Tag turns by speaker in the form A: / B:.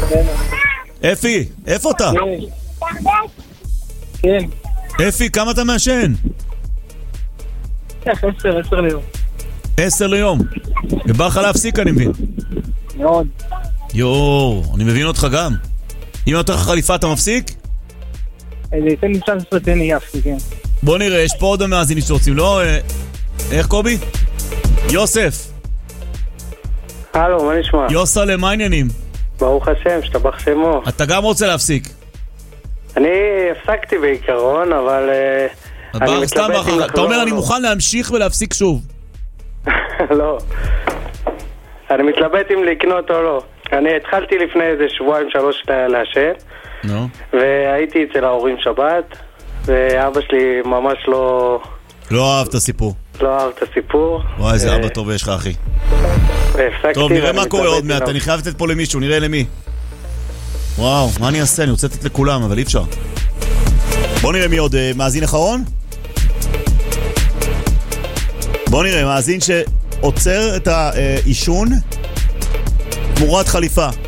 A: אפי, איפה אתה?
B: כן.
A: אפי, כמה אתה מעשן?
B: 10 ליום.
A: 10 ליום. ובא לך להפסיק, אני מבין.
B: מאוד.
A: אני מבין אותך גם. אם נותן לך חליפה, אתה מפסיק?
B: זה ייתן לי צ'אנס רציני, יפסי, כן.
A: בוא נראה, יש פה עוד המאזינים שרוצים, לא? איך קובי? יוסף.
C: הלו, מה נשמע?
A: יוסלה, מה העניינים?
C: ברוך השם, שתבח שמו.
A: אתה גם רוצה להפסיק?
C: אני הפסקתי בעיקרון, אבל אני מתלבט אם לחזור.
A: אתה אומר אני מוכן להמשיך ולהפסיק שוב.
C: לא. אני מתלבט אם לקנות או לא. אני התחלתי לפני איזה 2-3 לעשן. והייתי אצל ההורים שבת, ואבא שלי ממש
A: לא אהב את הסיפור.
C: וואי,
A: איזה אבא טוב יש לך, אחי. טוב, נראה מה קורה עוד מעט. אני חייב לתת פה למישהו, נראה למי. וואו, מה אני אעשה? אני רוצה לתת לכולם, אבל אי אפשר. בוא נראה מי עוד. מאזין אחרון? בוא נראה, מאזין שעוצר את העישון תמורת חליפה.